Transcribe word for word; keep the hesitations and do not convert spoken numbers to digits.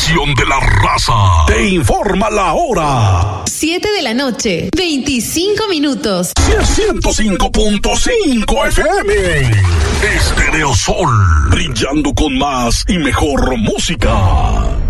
estación de la raza. Te informa la hora. siete de la noche, veinticinco minutos. ciento cinco punto cinco F M. Estereosol, brillando con más y mejor música.